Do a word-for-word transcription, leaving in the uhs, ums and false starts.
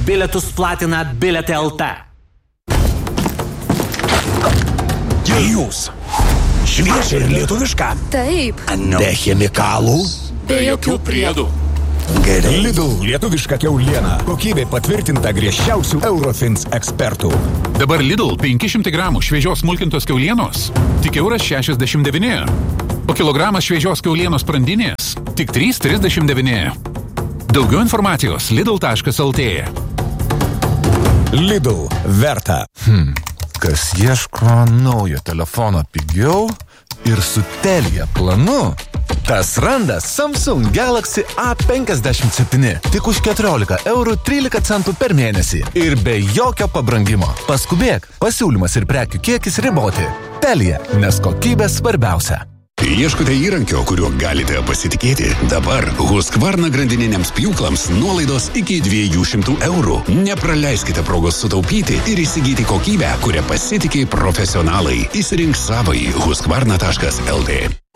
Bilietus platina Biliete L T. Jūs. Šviežia ir lietuviška. Taip. Be chemikalų. Be jokių priedų. Gerai. Lidl lietuviška kiauliena. Kokybė patvirtinta griežčiausių Eurofins ekspertų. Dabar Lidl penki šimtai gramų šviežios smulkintos kiaulienos tik euras šešiasdešimt devyni. O kilogramas šviežios kiaulienos sprandinės tik trys trisdešimt devyni. Daugiau informacijos lidl taškas el tė. Lidl verta. Hmm. Kas ieško naujo telefono pigiau ir su Telia planu, tas randa Samsung Galaxy A penkiasdešimt septyni tik už keturiolika eurų trylika centų per mėnesį ir be jokio pabrangimo. Paskubėk, pasiūlymas ir prekių kiekis riboti. Telia, nes kokybė svarbiausia. Ieškote įrankio, kuriuo galite pasitikėti? Dabar Husqvarna grandininiams pjūklams nuolaidos iki dviejų šimtų eurų. Nepraleiskite progos sutaupyti ir įsigyti kokybę, kurią pasitikė profesionalai. Įsirink savąjį husqvarna taškas el tė.